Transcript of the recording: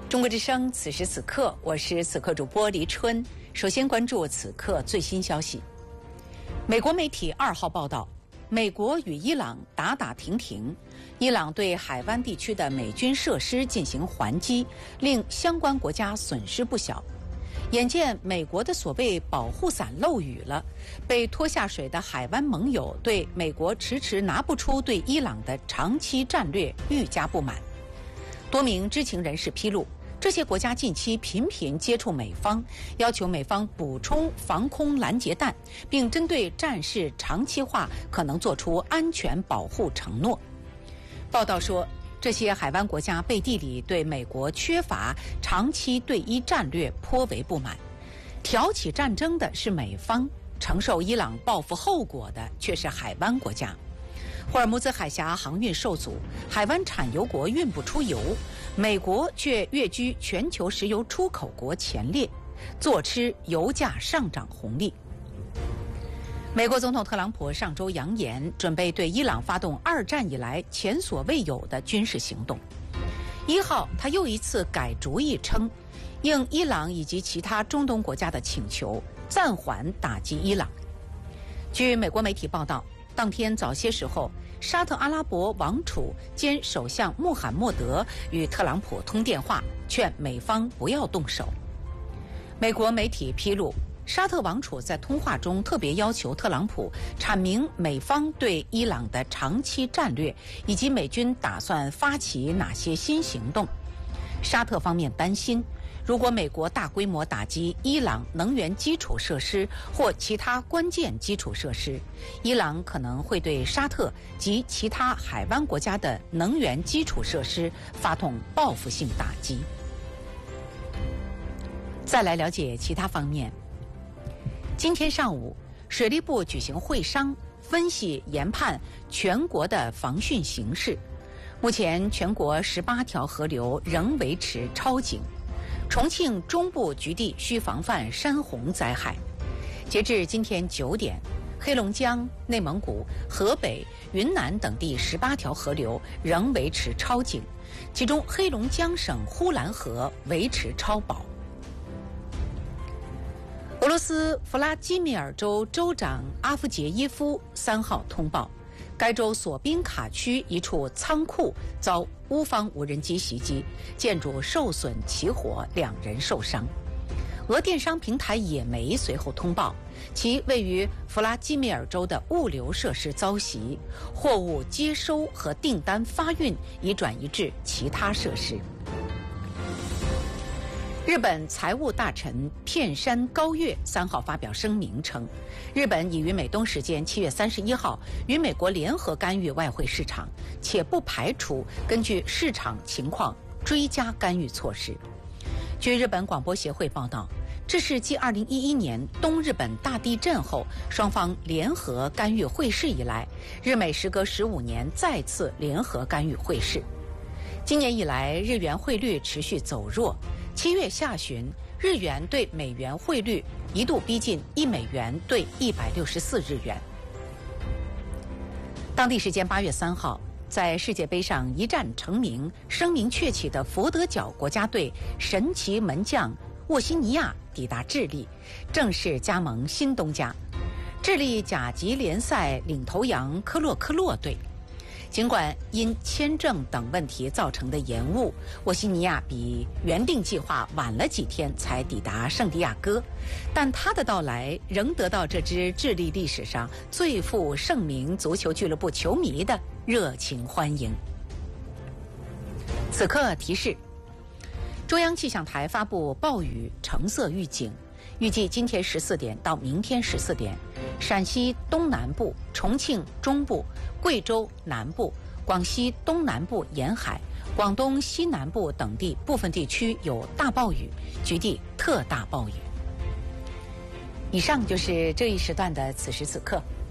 中国之声，此时此刻，我是此刻主播黎春。首先关注此刻最新消息。美国媒体2号报道，美国与伊朗打打停停，伊朗对海湾地区的美军设施进行还击，令相关国家损失不小。眼见美国的所谓保护伞漏雨了，被拖下水的海湾盟友对美国迟迟拿不出对伊朗的长期战略愈加不满。多名知情人士披露，这些国家近期频频接触美方，要求美方补充防空拦截弹，并针对战事长期化可能做出安全保护承诺。报道说，这些海湾国家背地里对美国缺乏长期对伊战略颇为不满，挑起战争的是美方，承受伊朗报复后果的却是海湾国家。霍尔木兹海峡航运受阻，海湾产油国运不出油，美国却跃居全球石油出口国前列，坐吃油价上涨红利。美国总统特朗普上周扬言，准备对伊朗发动2战以来前所未有的军事行动。1号，他又一次改主意称，应伊朗以及其他中东国家的请求，暂缓打击伊朗。据美国媒体报道，当天早些时候，沙特阿拉伯王储兼首相穆罕默德与特朗普通电话，劝美方不要动手。美国媒体披露，沙特王储在通话中特别要求特朗普阐明美方对伊朗的长期战略，以及美军打算发起哪些新行动。沙特方面担心，如果美国大规模打击伊朗能源基础设施或其他关键基础设施，伊朗可能会对沙特及其他海湾国家的能源基础设施发动报复性打击。再来了解其他方面。今天上午，水利部举行会商，分析研判全国的防汛形势。目前全国18条河流仍维持超警，重庆中部局地需防范山洪灾害。截至今天9点，黑龙江、内蒙古、河北、云南等地18条河流仍维持超警，其中黑龙江省呼兰河维持超保。俄罗斯弗拉基米尔州州长阿夫杰耶夫3号通报，该州索宾卡区一处仓库遭乌方无人机袭击，建筑受损起火，2人受伤。俄电商平台野媒随后通报，其位于弗拉基米尔州的物流设施遭袭，货物接收和订单发运已转移至其他设施。日本财务大臣片山高月3号发表声明称，日本已于美东时间7月31号与美国联合干预外汇市场，且不排除根据市场情况追加干预措施。据日本广播协会报道，这是继2011年东日本大地震后双方联合干预汇市以来，日美时隔15年再次联合干预汇市。今年以来，日元汇率持续走弱，7月下旬，日元对美元汇率一度逼近1美元对164日元。当地时间8月3号，在世界杯上一战成名、声名鹊起的佛得角国家队神奇门将沃西尼亚抵达智利，正式加盟新东家智利甲级联赛领头羊科洛克洛队。尽管因签证等问题造成的延误，沃西尼亚比原定计划晚了几天才抵达圣地亚哥，但他的到来仍得到这支智利历史上最负盛名足球俱乐部球迷的热情欢迎。此刻提示，中央气象台发布暴雨橙色预警，预计今天14点到明天14点，陕西东南部、重庆中部、贵州南部、广西东南部沿海、广东西南部等地部分地区有大暴雨，局地特大暴雨。以上就是这一时段的此时此刻。